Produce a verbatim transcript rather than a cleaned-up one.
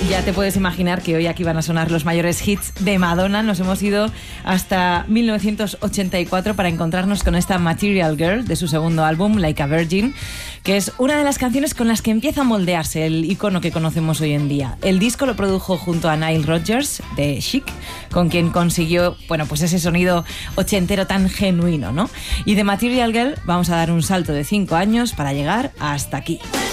Ya te puedes imaginar que hoy aquí van a sonar los mayores hits de Madonna. Nos hemos ido hasta mil novecientos ochenta y cuatro para encontrarnos con esta Material Girl de su segundo álbum, Like a Virgin, que es una de las canciones con las que empieza a moldearse el icono que conocemos hoy en día. El disco lo produjo junto a Nile Rodgers de Chic, con quien consiguió, bueno, pues ese sonido ochentero tan genuino, ¿no? Y de Material Girl vamos a dar un salto de cinco años para llegar hasta aquí.